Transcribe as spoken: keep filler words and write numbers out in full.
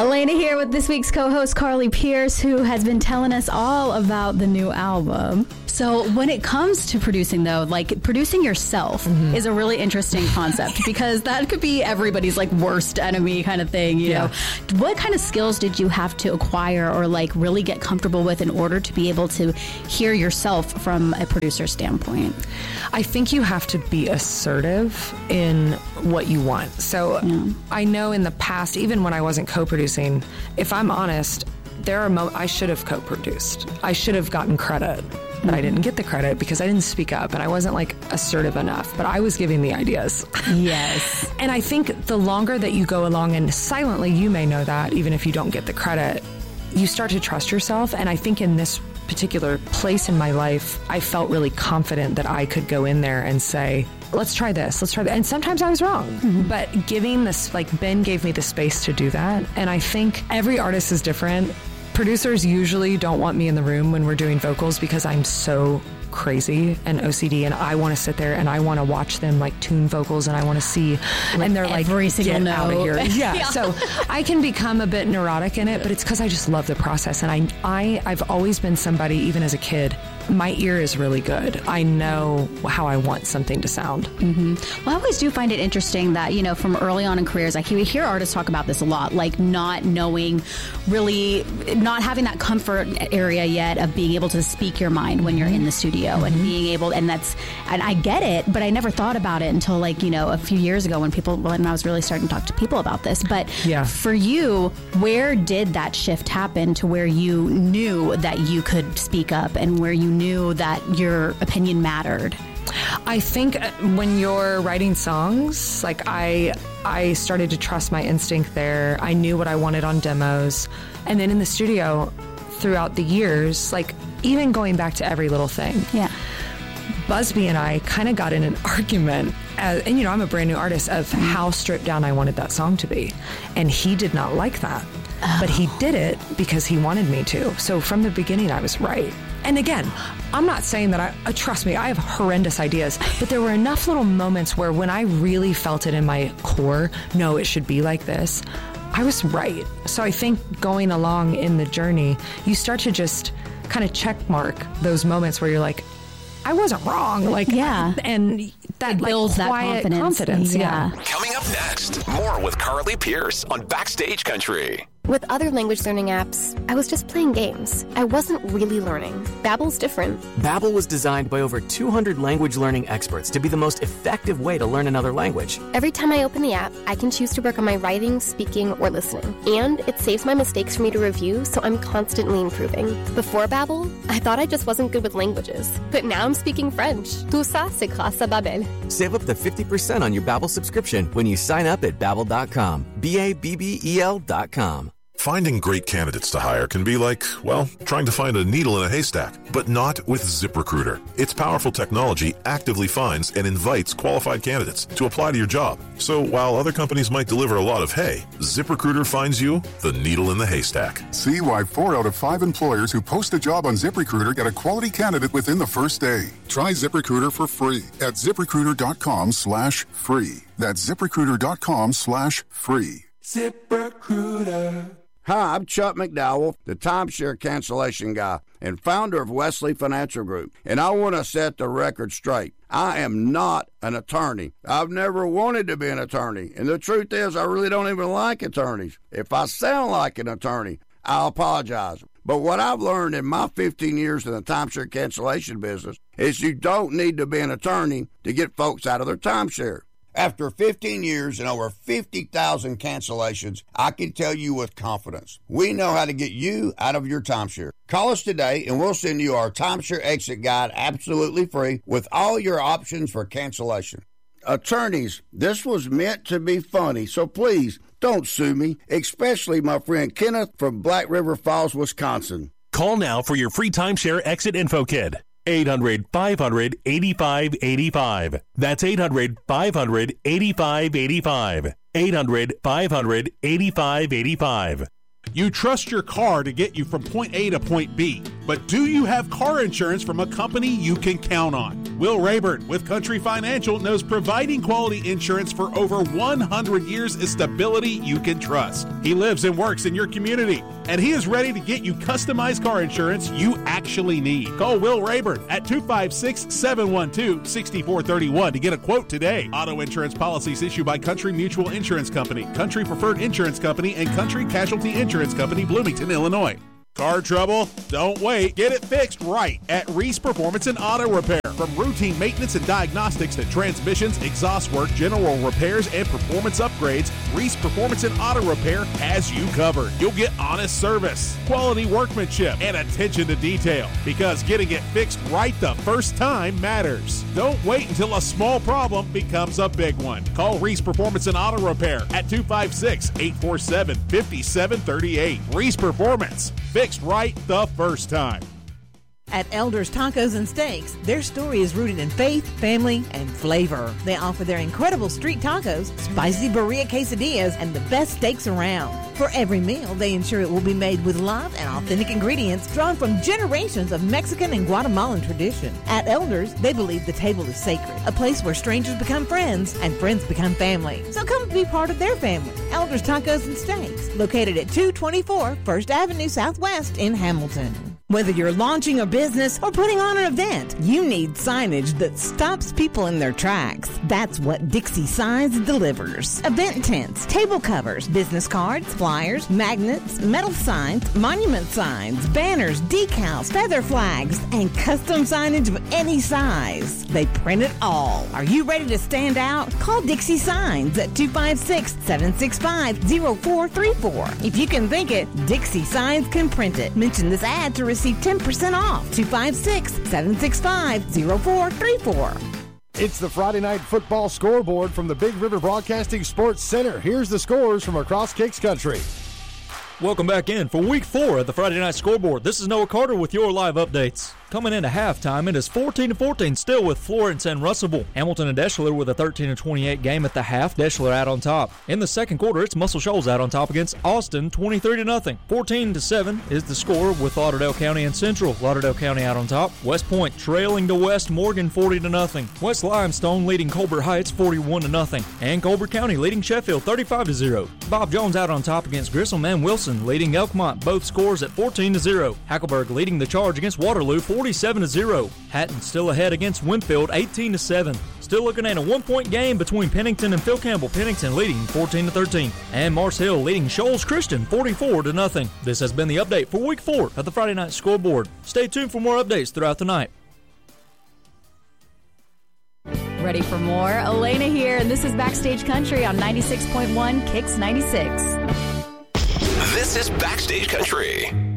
Elena here with this week's co-host Carly Pierce, who has been telling us all about the new album. So when it comes to producing, though, like producing yourself mm-hmm. is a really interesting concept because that could be everybody's like worst enemy kind of thing, you yeah. know. What kind of skills did you have to acquire or like really get comfortable with in order to be able to hear yourself from a producer standpoint? I think you have to be assertive in what you want. So yeah. I know in the past, even when I wasn't co-producing, if I'm honest, there are moments I should have co-produced. I should have gotten credit. But I didn't get the credit because I didn't speak up and I wasn't like assertive enough, but I was giving the ideas. Yes. And I think the longer that you go along, and silently you may know that even if you don't get the credit, you start to trust yourself. And I think in this particular place in my life, I felt really confident that I could go in there and say, let's try this, let's try that. And sometimes I was wrong, mm-hmm. but giving this, like Ben gave me the space to do that. And I think every artist is different. Producers usually don't want me in the room when we're doing vocals because I'm so crazy and O C D and I want to sit there and I want to watch them like tune vocals and I want to see like and they're like every single get note. Out of here. Yeah. yeah. So I can become a bit neurotic in it, but it's because I just love the process. And I, I, I've always been somebody, even as a kid, my ear is really good. I know how I want something to sound. Mm-hmm. Well, I always do find it interesting that, you know, from early on in careers, I hear artists talk about this a lot, like not knowing, really not having that comfort area yet of being able to speak your mind when you're in the studio mm-hmm. and being able, and that's, and I get it, but I never thought about it until like, you know, a few years ago when people, when I was really starting to talk to people about this. But yeah. for you, where did that shift happen to where you knew that you could speak up and where you knew that your opinion mattered? I think when you're writing songs, like I I started to trust my instinct there. I knew what I wanted on demos. And then in the studio throughout the years, like even going back to Every Little Thing. Yeah. Busby and I kind of got in an argument, as, and you know, I'm a brand new artist, of how stripped down I wanted that song to be. And he did not like that. Oh. But he did it because he wanted me to. So from the beginning, I was right. And again, I'm not saying that I, uh, trust me, I have horrendous ideas, but there were enough little moments where when I really felt it in my core, no, it should be like this, I was right. So I think going along in the journey, you start to just kind of check mark those moments where you're like, I wasn't wrong. Like, yeah. And that it builds like, that quiet confidence. confidence. Yeah. yeah. Coming up next, more with Carly Pierce on Backstage Country. With other language learning apps, I was just playing games. I wasn't really learning. Babbel's different. Babbel was designed by over two hundred language learning experts to be the most effective way to learn another language. Every time I open the app, I can choose to work on my writing, speaking, or listening. And it saves my mistakes for me to review, so I'm constantly improving. Before Babbel, I thought I just wasn't good with languages. But now I'm speaking French. Tout ça, c'est grâce à Babbel. Save up to fifty percent on your Babbel subscription when you sign up at Babbel dot com. B A B B E L dot com. Finding great candidates to hire can be like, well, trying to find a needle in a haystack, but not with ZipRecruiter. Its powerful technology actively finds and invites qualified candidates to apply to your job. So while other companies might deliver a lot of hay, ZipRecruiter finds you the needle in the haystack. See why four out of five employers who post a job on ZipRecruiter get a quality candidate within the first day. Try ZipRecruiter for free at ZipRecruiter.com slash free. That's ZipRecruiter.com slash free. ZipRecruiter. Hi, I'm Chuck McDowell, the timeshare cancellation guy and founder of Wesley Financial Group, and I want to set the record straight. I am not an attorney. I've never wanted to be an attorney, and the truth is I really don't even like attorneys. If I sound like an attorney, I apologize. But what I've learned in my fifteen years in the timeshare cancellation business is you don't need to be an attorney to get folks out of their timeshare. After fifteen years and over fifty thousand cancellations, I can tell you with confidence, we know how to get you out of your timeshare. Call us today and we'll send you our timeshare exit guide absolutely free with all your options for cancellation. Attorneys, this was meant to be funny, so please don't sue me, especially my friend Kenneth from Black River Falls, Wisconsin. Call now for your free timeshare exit info kit. eight hundred, five hundred, eighty-five eighty-five. That's eight hundred, five hundred, eighty-five eighty-five. eight hundred, five hundred, eighty-five eighty-five. You trust your car to get you from point A to point B, but But do you have car insurance from a company you can count on? Will Rayburn with Country Financial knows providing quality insurance for over one hundred years is stability you can trust. He lives and works in your community, and he is ready to get you customized car insurance you actually need. Call Will Rayburn at two five six, seven one two, six four three one to get a quote today. Auto insurance policies issued by Country Mutual Insurance Company, Country Preferred Insurance Company, and Country Casualty Insurance Company, Bloomington, Illinois. Car trouble? Don't wait. Get it fixed right at Reese Performance and Auto Repair. From routine maintenance and diagnostics to transmissions, exhaust work, general repairs, and performance upgrades, Reese Performance and Auto Repair has you covered. You'll get honest service, quality workmanship, and attention to detail, because getting it fixed right the first time matters. Don't wait until a small problem becomes a big one. Call Reese Performance and Auto Repair at two five six, eight four seven, five seven three eight. Reese Performance. Fixed right the first time. At Elders Tacos and Steaks, their story is rooted in faith, family, and flavor. They offer their incredible street tacos, spicy burrito quesadillas, and the best steaks around. For every meal, they ensure it will be made with love and authentic ingredients drawn from generations of Mexican and Guatemalan tradition. At Elders, they believe the table is sacred, a place where strangers become friends and friends become family. So come be part of their family. Elders Tacos and Steaks, located at two twenty-four First Avenue Southwest in Hamilton. Whether you're launching a business or putting on an event, you need signage that stops people in their tracks. That's what Dixie Signs delivers. Event tents, table covers, business cards, flyers, magnets, metal signs, monument signs, banners, decals, feather flags, and custom signage of any size. They print it all. Are you ready to stand out? Call Dixie Signs at two five six, seven six five, zero four three four. If you can think it, Dixie Signs can print it. Mention this ad to receive ten percent off. two five six, seven six five, zero four three four. It's the Friday Night Football Scoreboard from the Big River Broadcasting Sports Center. Here's the scores from across Kicks Country. Welcome back in for week four of the Friday Night Scoreboard. This is Noah Carter with your live updates. Coming into halftime, it is fourteen to fourteen still with Florence and Russellville. Hamilton and Deschler with a thirteen to twenty-eight game at the half. Deschler out on top. In the second quarter, it's Muscle Shoals out on top against Austin, twenty-three to nothing. fourteen to seven is the score with Lauderdale County and Central. Lauderdale County out on top. West Point trailing to West Morgan forty to nothing. West Limestone leading Colbert Heights forty-one to nothing. And Colbert County leading Sheffield thirty-five to zero. Bob Jones out on top against Grissom and Wilson leading Elkmont, both scores at fourteen to zero. Hackleburg leading the charge against Waterloo forty-seven to zero. Hatton still ahead against Winfield eighteen to seven. Still looking at a one-point game between Pennington and Phil Campbell. Pennington leading fourteen to thirteen. And Mars Hill leading Shoals Christian forty-four to nothing. This has been the update for week four of the Friday Night Scoreboard. Stay tuned for more updates throughout the night. Ready for more? Elena here, and this is Backstage Country on ninety-six point one Kicks ninety-six. This is Backstage Country.